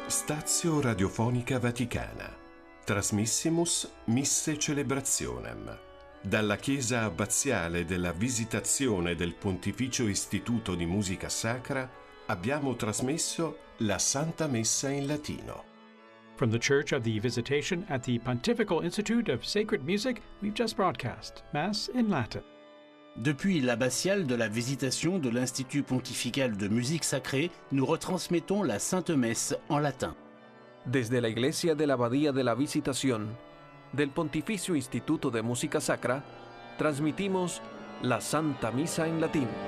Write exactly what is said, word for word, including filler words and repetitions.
Stazio Radiofonica Vaticana. Trasmissimus Misse Celebrationem. Dalla Chiesa Abbaziale della Visitazione del Pontificio Istituto di Musica Sacra abbiamo trasmesso la Santa Messa in latino. From the Church of the Visitation at the Pontifical Institute of Sacred Music, we've just broadcast Mass in Latin. Depuis l'abbatiale de la Visitation de l'Institut pontifical de musique sacrée, nous retransmettons la Sainte Messe en latin. Desde la Iglesia de la Abadía de la Visitación del Pontificio Instituto de Música Sacra, transmitimos la Santa Misa en latín.